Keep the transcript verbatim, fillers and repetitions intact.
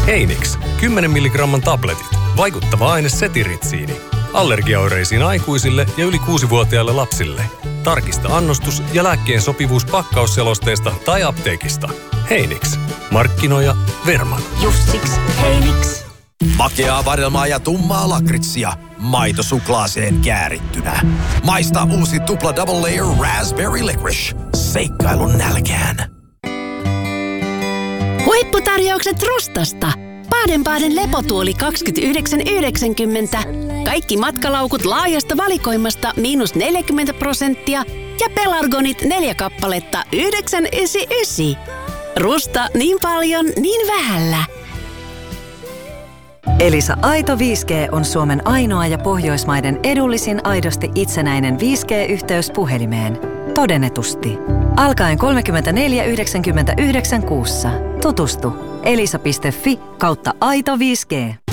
Heinix, kymmenen milligramman tabletit. Vaikuttava aine setiritsiini. Allergiaoireisiin aikuisille ja yli kuusivuotiaille lapsille. Tarkista annostus ja lääkkeen sopivuus pakkausselosteesta tai apteekista. Heinix. Markkinoija Verman. Jussiks Heinix. Makeaa vadelmaa ja tummaa lakritsia. Maito suklaaseen käärittynä. Maista uusi tupla double layer raspberry licorice. Seikkailun nälkään. Huipputarjoukset Rustasta. Baden-Baden lepotuoli kaksikymmentäyhdeksän yhdeksänkymmentä. Kaikki matkalaukut laajasta valikoimasta miinus neljäkymmentä prosenttia. Ja pelargonit neljä kappaletta yhdeksän yhdeksänkymmentäyhdeksän. Rusta niin paljon, niin vähällä. Elisa Aito viisi G on Suomen ainoa ja Pohjoismaiden edullisin aidosti itsenäinen viisi G-yhteys puhelimeen. Todennetusti. Alkaen kolmekymmentäneljä yhdeksänkymmentäyhdeksän kuussa. Tutustu. elisa piste fi kautta aito viisi G.